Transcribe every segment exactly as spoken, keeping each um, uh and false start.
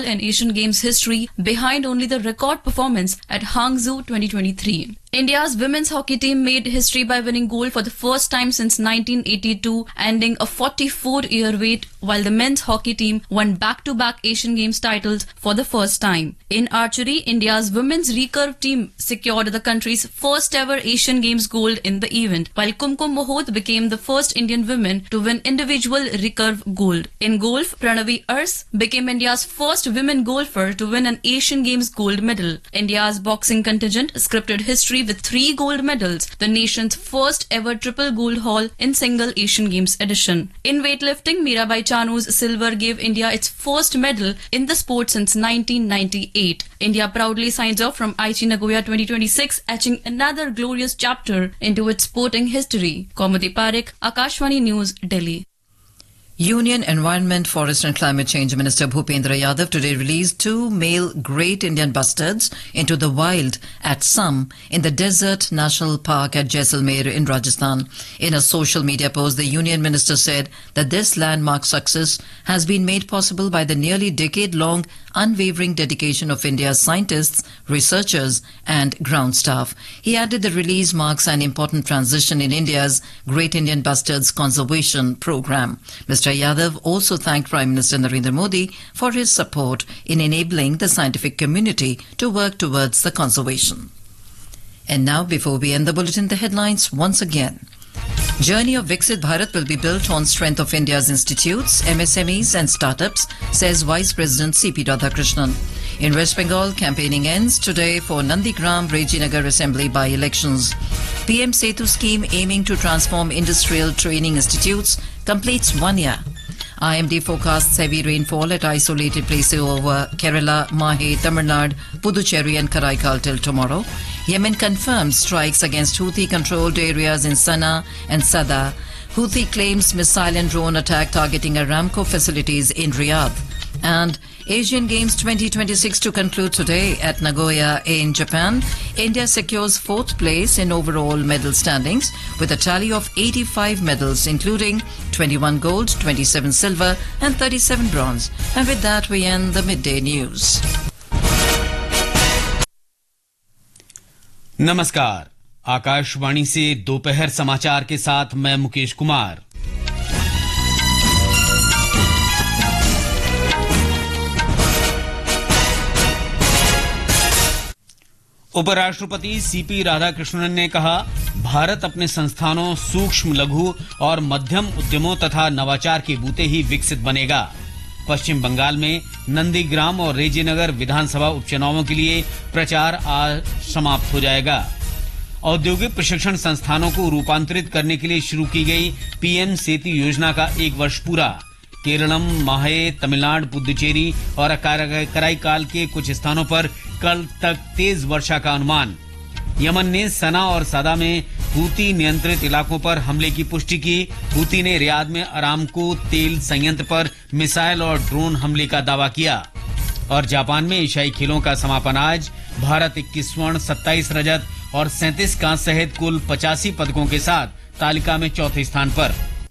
in Asian Games history, behind only the record performance at Hangzhou twenty twenty-three. India's women's hockey team made history by winning gold for the first time since nineteen eighty-two, ending a forty-four-year wait, while the men's hockey team won back-to-back Asian Games titles for the first time. In archery, India's women's recurve team secured the country's first-ever Asian Games gold in the event, while Kumkum Mohot became the first Indian woman to win individual recurve gold. In golf, Pranavi Urs became India's first women golfer to win an Asian Games gold medal. India's boxing contingent scripted history with three gold medals, the nation's first ever triple gold haul in single Asian Games edition. In weightlifting, Mirabai Chanu's silver gave India its first medal in the sport since nineteen ninety-eight. India proudly signs off from Aichi Nagoya twenty twenty-six, etching another glorious chapter into its sporting history. Kaumudi Parekh, Akashvani News, Delhi. Union Environment, Forest and Climate Change Minister Bhupendra Yadav today released two male Great Indian bustards into the wild at Sum in the Desert National Park at Jaisalmer in Rajasthan. In a social media post, the Union Minister said that this landmark success has been made possible by the nearly decade-long unwavering dedication of India's scientists, researchers and ground staff. He added the release marks an important transition in India's Great Indian Bustards Conservation Program. Mister Yadav also thanked Prime Minister Narendra Modi for his support in enabling the scientific community to work towards the conservation. And now, before we end the bulletin, the headlines once again. Journey of Viksit Bharat will be built on strength of India's institutes, M S M Es and startups, says Vice President C P Radhakrishnan. In West Bengal, campaigning ends today for Nandigram Rajinagar Assembly by-elections. P M Setu scheme aiming to transform industrial training institutes completes one year. I M D forecasts heavy rainfall at isolated places over Kerala, Mahe, Tamil Nadu, Puducherry and Karaikal till tomorrow. Yemen confirms strikes against Houthi-controlled areas in Sana'a and Sada. Houthi claims missile and drone attack targeting Aramco facilities in Riyadh. And Asian Games twenty twenty-six to conclude today at Nagoya in Japan. India secures fourth place in overall medal standings with a tally of eighty-five medals, including twenty-one gold, twenty-seven silver and thirty-seven bronze. And with that, we end the midday news. नमस्कार, आकाशवाणी से दोपहर समाचार के साथ मैं मुकेश कुमार। उपराष्ट्रपति CP Radhakrishnan ने कहा, भारत अपने संस्थानों, सूक्ष्म, लघु और मध्यम उद्यमों तथा नवाचार के बूते ही विकसित बनेगा। पश्चिम बंगाल में नंदीग्राम और रेजीनगर विधानसभा उपचुनावों के लिए प्रचार आज समाप्त हो जाएगा। औद्योगिक प्रशिक्षण संस्थानों को रूपांतरित करने के लिए शुरू की गई पीएम सेतु योजना का एक वर्ष पूरा। केरलम, माहे, तमिलनाडु, पुदुचेरी और कराईकाल के कुछ स्थानों पर कल तक तेज वर्षा का अनुमान। यमन ने सना और सदा में हूती नियंत्रित इलाकों पर हमले की पुष्टि की। हूती ने रियाद में अरामको तेल संयंत्र पर मिसाइल और ड्रोन हमले का दावा किया। और जापान में एशियाई खेलों का समापन आज। भारत इक्कीस स्वर्ण, सत्ताईस रजत और सैंतीस कांस्य सहित कुल पचासी पदकों के साथ तालिका में चौथे स्थान पर।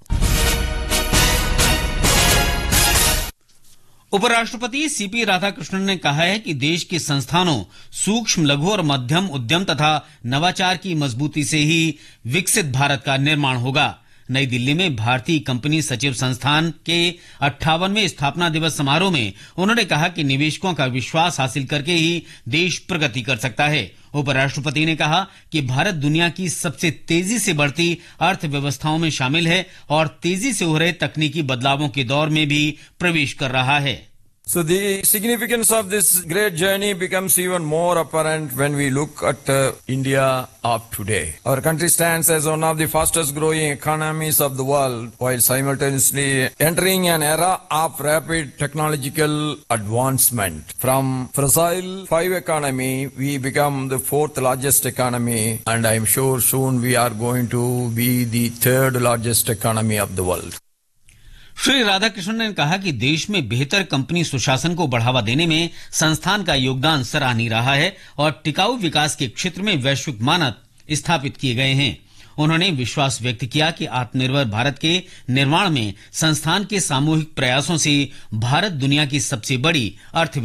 उपराष्ट्रपति सीपी राधाकृष्णन ने कहा है कि देश के संस्थानों, सूक्ष्म, लघु और मध्यम उद्यम तथा नवाचार की मजबूती से ही विकसित भारत का निर्माण होगा। नई दिल्ली में भारतीय कंपनी सचिव संस्थान के अट्ठावनवें स्थापना दिवस समारोह में उन्होंने कहा कि निवेशकों का विश्वास हासिल करके ही देश प्रगति कर सकता है। उपराष्ट्रपति ने कहा कि भारत दुनिया की सबसे तेजी से बढ़ती अर्थव्यवस्थाओं में शामिल है और तेजी से हो रहे तकनीकी बदलावों के दौर में भी प्रवेश कर रहा है। So the significance of this great journey becomes even more apparent when we look at uh, India of today. Our country stands as one of the fastest growing economies of the world while simultaneously entering an era of rapid technological advancement. From fossil five economy, we become the fourth largest economy, and I am sure soon we are going to be the third largest economy of the world. Shri Radhakrishnan ने कहा कि देश में बेहतर company सुशासन को बढ़ावा देने में संस्थान का योगदान सराहनीय रहा है और टिकाऊ विकास के क्षेत्र में वैश्विक मानक स्थापित किए गए हैं। उन्होंने विश्वास व्यक्त किया कि आत्मनिर्भर भारत के निर्माण में संस्थान के सामूहिक प्रयासों से भारत दुनिया की सबसे बड़ी अर्थव्यवस्था